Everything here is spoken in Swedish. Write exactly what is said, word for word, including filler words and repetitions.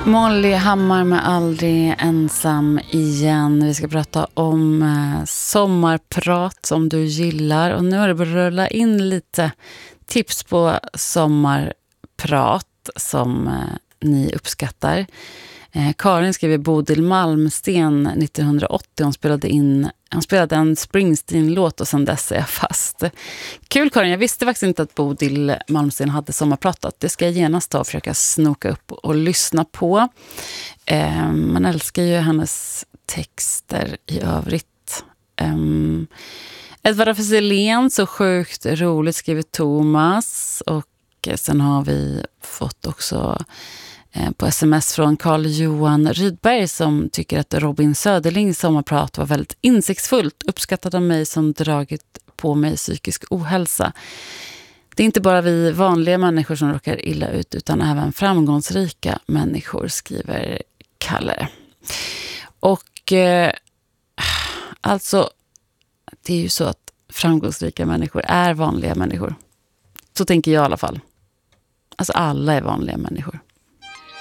Molly Hammar med Aldrig ensam igen. Vi ska prata om eh, sommarprat som du gillar. Och nu har det börjat rulla in lite tips på sommarprat som eh, ni uppskattar. Eh, Karin skriver Bodil Malmsten nittonhundraåttio. Hon spelade in hon spelade en Springsteen-låt och sen dess är jag fast. Kul Karin, jag visste faktiskt inte att Bodil Malmsten hade sommarpratat. Det ska jag genast ta och försöka snoka upp och lyssna på. Eh, man älskar ju hennes texter i övrigt. Eh, Edvard af Sillén, så sjukt roligt, skriver Thomas. Och sen har vi fått också på sms från Carl Johan Rydberg som tycker att Robin Söderlings sommarprat var väldigt insiktsfullt, uppskattad av mig som dragit på mig psykisk ohälsa. Det är inte bara vi vanliga människor som råkar illa ut utan även framgångsrika människor, skriver Kalle. Och eh, alltså det är ju så att framgångsrika människor är vanliga människor. Så tänker jag i alla fall. Alltså alla är vanliga människor.